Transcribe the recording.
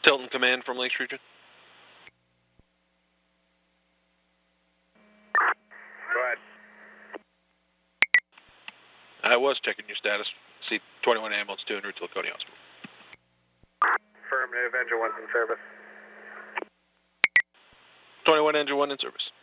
Hilton Command from Lakes Region. Go ahead. I was checking your status. See 21 ambulance 2 en route to Laconia Hospital. Affirmative, engine 1's in service. 21 engine 1 in service.